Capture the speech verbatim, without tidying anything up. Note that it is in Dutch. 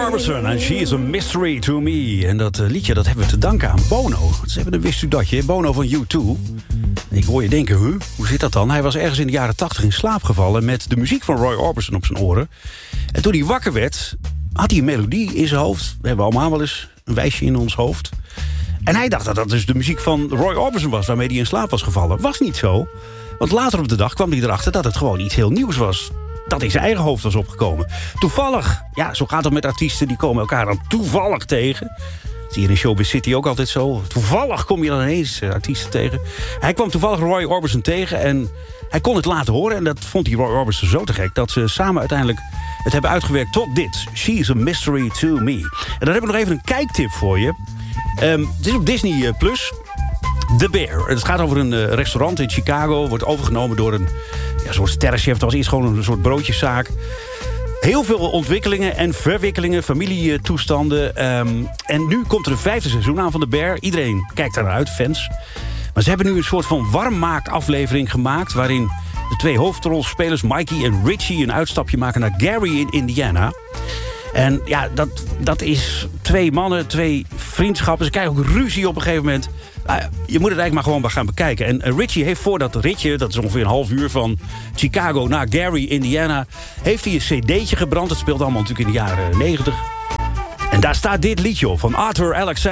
Orbison en She is a Mystery to Me. En dat uh, liedje dat hebben we te danken aan Bono. Dat is even een wist u datje, Bono van U twee. Ik hoor je denken, huh? Hoe zit dat dan? Hij was ergens in de jaren tachtig in slaap gevallen met de muziek van Roy Orbison op zijn oren. En toen hij wakker werd, had hij een melodie in zijn hoofd. We hebben allemaal wel eens een wijsje in ons hoofd. En hij dacht dat dat dus de muziek van Roy Orbison was, waarmee hij in slaap was gevallen. Was niet zo. Want later op de dag kwam hij erachter dat het gewoon iets heel nieuws was. Dat in zijn eigen hoofd was opgekomen. Toevallig, ja, zo gaat het met artiesten, die komen elkaar dan toevallig tegen. Dat zie je in Showbiz City ook altijd zo. Toevallig kom je dan ineens uh, artiesten tegen. Hij kwam toevallig Roy Orbison tegen en hij kon het laten horen. En dat vond die Roy Orbison zo te gek dat ze samen uiteindelijk het hebben uitgewerkt tot dit. She's a Mystery to Me. En dan hebben we nog even een kijktip voor je. Um, het is op Disney Plus. The Bear. Het gaat over een uh, restaurant in Chicago. Wordt overgenomen door een ja, soort sterrenchef. Dat was eerst gewoon een soort broodjeszaak. Heel veel ontwikkelingen en verwikkelingen. Familietoestanden. Um, en nu komt er een vijfde seizoen aan van The Bear. Iedereen kijkt daar naar uit, fans. Maar ze hebben nu een soort van warmmaakaflevering gemaakt. Waarin de twee hoofdrolspelers Mikey en Richie een uitstapje maken naar Gary in Indiana. En ja, dat, dat is twee mannen, twee vriendschappen. Ze krijgen ook ruzie op een gegeven moment. Nou, je moet het eigenlijk maar gewoon gaan bekijken. En uh, Richie heeft voor dat ritje, dat is ongeveer een half uur van Chicago naar Gary, Indiana, heeft hij een cd'tje gebrand. Dat speelt allemaal natuurlijk in de jaren negentig. En daar staat dit liedje op van Arthur Alexander.